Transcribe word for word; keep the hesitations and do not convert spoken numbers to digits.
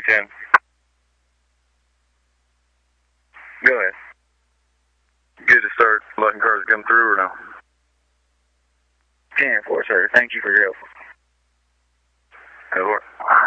ten. Go ahead. Good to start letting cars come through or no? ten four, sir. Thank you for your help. Go for it.